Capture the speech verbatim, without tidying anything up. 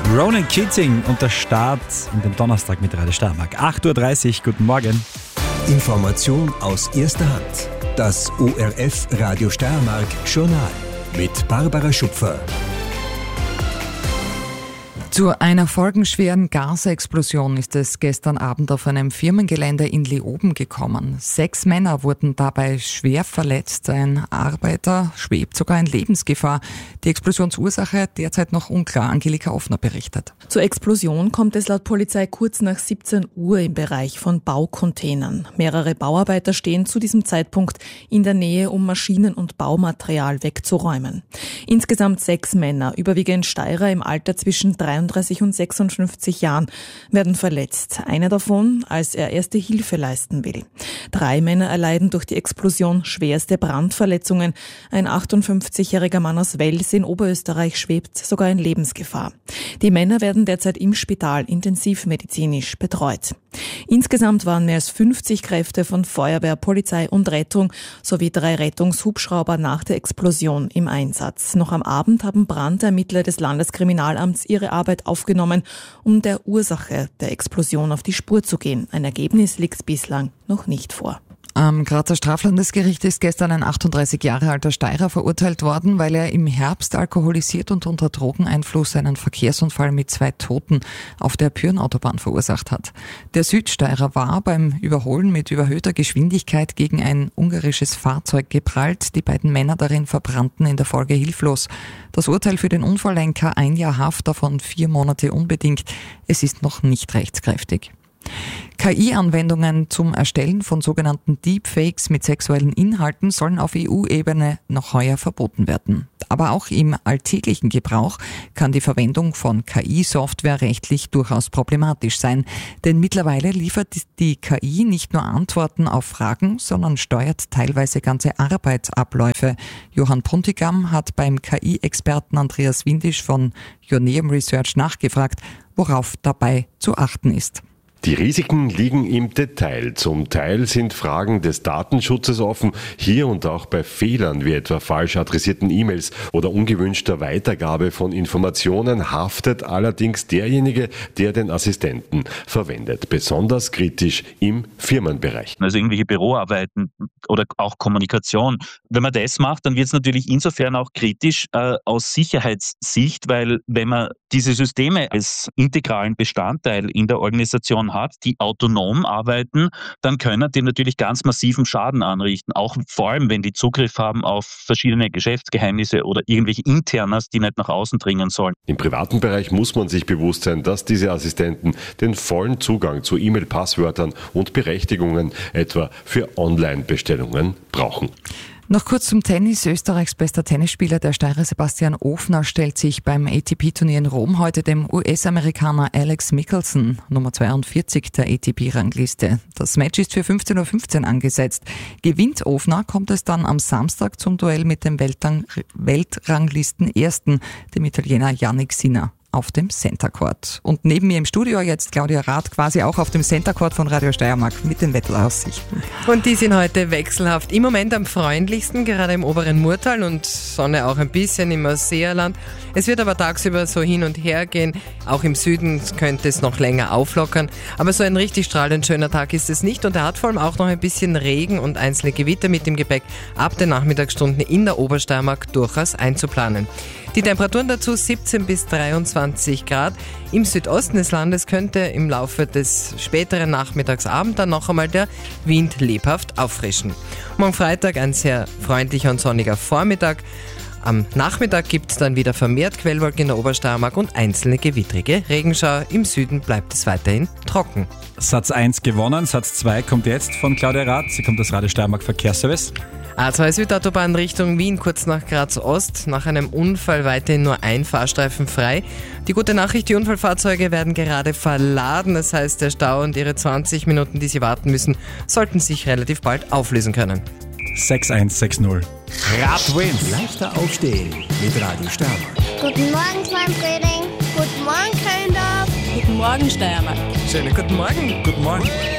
Ronan Keating und der Start in den Donnerstag mit Radio Steiermark. acht Uhr dreißig, guten Morgen. Information aus erster Hand. Das O R F Radio Steiermark Journal mit Barbara Schupfer. Zu einer folgenschweren Gasexplosion ist es gestern Abend auf einem Firmengelände in Leoben gekommen. Sechs Männer wurden dabei schwer verletzt. Ein Arbeiter schwebt sogar in Lebensgefahr. Die Explosionsursache derzeit noch unklar. Angelika Offner berichtet. Zur Explosion kommt es laut Polizei kurz nach siebzehn Uhr im Bereich von Baucontainern. Mehrere Bauarbeiter stehen zu diesem Zeitpunkt in der Nähe, um Maschinen und Baumaterial wegzuräumen. Insgesamt sechs Männer, überwiegend Steirer im Alter zwischen dreiunddreißig und sechsundfünfzig Jahren, werden verletzt. Einer davon, als er erste Hilfe leisten will. Drei Männer erleiden durch die Explosion schwerste Brandverletzungen. Ein achtundfünfzigjähriger Mann aus Wels in Oberösterreich schwebt sogar in Lebensgefahr. Die Männer werden derzeit im Spital intensivmedizinisch betreut. Insgesamt waren mehr als fünfzig Kräfte von Feuerwehr, Polizei und Rettung sowie drei Rettungshubschrauber nach der Explosion im Einsatz. Noch am Abend haben Brandermittler des Landeskriminalamts ihre Arbeit aufgenommen, um der Ursache der Explosion auf die Spur zu gehen. Ein Ergebnis liegt bislang noch nicht vor. Am Grazer Straflandesgericht ist gestern ein achtunddreißig Jahre alter Steirer verurteilt worden, weil er im Herbst alkoholisiert und unter Drogeneinfluss einen Verkehrsunfall mit zwei Toten auf der Pyrn-Autobahn verursacht hat. Der Südsteirer war beim Überholen mit überhöhter Geschwindigkeit gegen ein ungarisches Fahrzeug geprallt. Die beiden Männer darin verbrannten in der Folge hilflos. Das Urteil für den Unfalllenker: ein Jahr Haft, davon vier Monate unbedingt. Es ist noch nicht rechtskräftig. K I-Anwendungen zum Erstellen von sogenannten Deepfakes mit sexuellen Inhalten sollen auf E U-Ebene noch heuer verboten werden. Aber auch im alltäglichen Gebrauch kann die Verwendung von K I-Software rechtlich durchaus problematisch sein. Denn mittlerweile liefert die K I nicht nur Antworten auf Fragen, sondern steuert teilweise ganze Arbeitsabläufe. Johann Puntigam hat beim K I-Experten Andreas Windisch von Yoneum Research nachgefragt, worauf dabei zu achten ist. Die Risiken liegen im Detail. Zum Teil sind Fragen des Datenschutzes offen, hier und auch bei Fehlern wie etwa falsch adressierten E-Mails oder ungewünschter Weitergabe von Informationen haftet allerdings derjenige, der den Assistenten verwendet. Besonders kritisch im Firmenbereich. Also irgendwelche Büroarbeiten oder auch Kommunikation. Wenn man das macht, dann wird es natürlich insofern auch kritisch äh, aus Sicherheitssicht, weil wenn man diese Systeme als integralen Bestandteil in der Organisation hat, die autonom arbeiten, dann können die natürlich ganz massiven Schaden anrichten. Auch vor allem, wenn die Zugriff haben auf verschiedene Geschäftsgeheimnisse oder irgendwelche Internas, die nicht nach außen dringen sollen. Im privaten Bereich muss man sich bewusst sein, dass diese Assistenten den vollen Zugang zu E-Mail-Passwörtern und Berechtigungen etwa für Online-Bestellungen brauchen. Noch kurz zum Tennis. Österreichs bester Tennisspieler, der Steirer Sebastian Ofner, stellt sich beim A T P-Turnier in Rom heute dem U S-Amerikaner Alex Mickelson, Nummer zweiundvierzig der A T P-Rangliste. Das Match ist für fünfzehn Uhr fünfzehn angesetzt. Gewinnt Ofner, kommt es dann am Samstag zum Duell mit dem Weltrang- Weltranglisten-Ersten, dem Italiener Jannik Sinner, auf dem Center Court. Und neben mir im Studio jetzt Claudia Rath, quasi auch auf dem Center Court von Radio Steiermark mit den Wetteraussichten. Und die sind heute wechselhaft. Im Moment am freundlichsten, gerade im oberen Murtal und Sonne auch ein bisschen im Ausseerland. Es wird aber tagsüber so hin und her gehen. Auch im Süden könnte es noch länger auflockern. Aber so ein richtig strahlend schöner Tag ist es nicht. Und er hat vor allem auch noch ein bisschen Regen und einzelne Gewitter mit dem Gepäck ab den Nachmittagsstunden in der Obersteiermark durchaus einzuplanen. Die Temperaturen dazu siebzehn bis dreiundzwanzig Grad. Im Südosten des Landes könnte im Laufe des späteren Nachmittagsabend dann noch einmal der Wind lebhaft auffrischen. Morgen Freitag ein sehr freundlicher und sonniger Vormittag. Am Nachmittag gibt es dann wieder vermehrt Quellwolken in der Obersteiermark und einzelne gewittrige Regenschauer. Im Süden bleibt es weiterhin trocken. Satz eins gewonnen, Satz zwei kommt jetzt von Claudia Rath. Sie kommt aus Radio Steiermark Verkehrsservice. A zwei Südautobahn Richtung Wien, kurz nach Graz Ost. Nach einem Unfall weiterhin nur ein Fahrstreifen frei. Die gute Nachricht, die Unfallfahrzeuge werden gerade verladen. Das heißt, der Stau und ihre zwanzig Minuten, die sie warten müssen, sollten sich relativ bald auflösen können. sechs eins sechs null. Rad wins. Leichter aufstehen mit Radio Steiermark. Guten Morgen, Klein-Freding. Guten Morgen, Kölndorf. Guten Morgen, Steiermark. Schönen guten Morgen. Guten Morgen.